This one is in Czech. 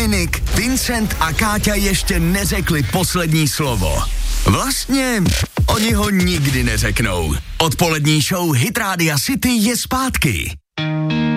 Dominik, Vincent a Káťa ještě neřekli poslední slovo. Vlastně oni ho nikdy neřeknou. Odpolední show Hit Rádia City je zpátky.